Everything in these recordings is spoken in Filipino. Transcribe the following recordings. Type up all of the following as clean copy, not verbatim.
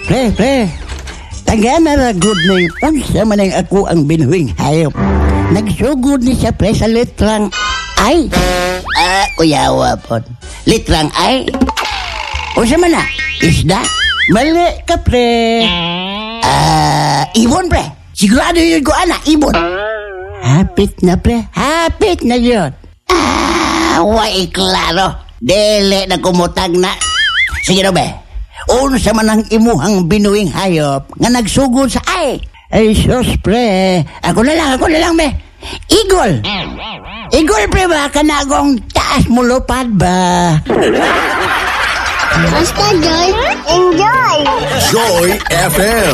Pre. Taga na good na yung unsa man ang ako ang binuhing hayop. Nagsugod ni siya pre sa litrang ay. Kuyawa po. Litrang ay. Unsa man na? Isda? Mali ka pre. Ibon pre. Sigurado yun ko anak, ibon. Hapit na pre. Hapit na yun. Way klaro. Dele na kumutag na. Sige na be. Unsa man ang imuhang binuing hayop nga nagsugod sa ay. Ay sus pre. Ako na lang be. Igol pre ba? Kanagong taas mo lupad ba? Basta Joy, enjoy! Joy FM.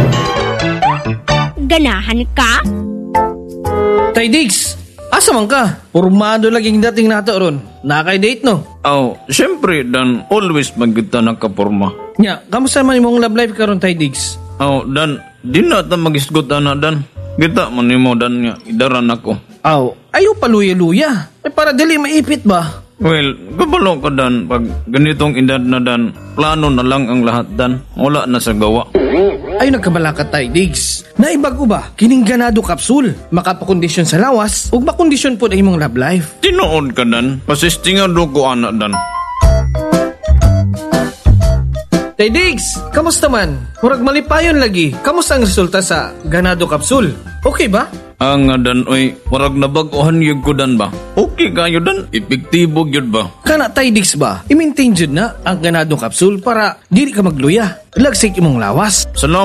Ganahan ka? Tay Diggs, asa man ka? Pormado laging dating nato ron. Nakay-date no? Siyempre, Dan, always magkita nakaporma. Nya, kamusta man imong love life karon Tay Diggs? Dan, di na ta mag-isgot na, Dan. Kita man mo, Dan, nga, idaran ako. Ayaw paluya-luya. Para dili maipit ba? Well, kabalo ka, Dan. Pag ganitong edad na, Dan, plano na lang ang lahat, Dan. Wala na sa gawa. Ay nagkabala ka Tay Diggs. Naibago ba? Kining ganado kapsul. Makapakondisyon sa lawas ug makondisyon po ang imong love life. Tinuod ka, Dan. Pasistingan do ko, anak, Dan. Tay Diggs, kamusta man? Murag malipayon lagi. Kamusta ang resulta sa ganado kapsul? Okay ba? Nga, Dan, oy, warag nabaguhan yun ko, Dan ba? Okay kayo, Dan. Epektibo yun ba? Kana Tay Diggs ba? I-maintain jud na ang ganado kapsul para dili ka magluya. Lagsik imong lawas. Salamat.